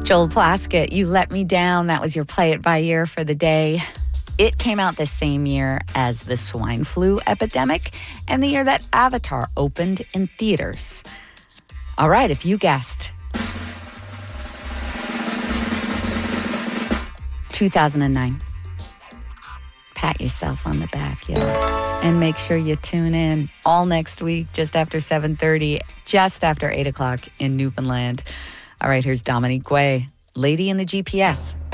Joel Plaskett, You Let Me Down. That was your Play It By Ear for the day. It came out the same year as the swine flu epidemic and the year that Avatar opened in theaters. All right, if you guessed 2009, pat yourself on the back, yo. And make sure you tune in all next week, just after 7:30, just after 8 o'clock in Newfoundland. All right, here's Dominique Guay, Lady in the GPS.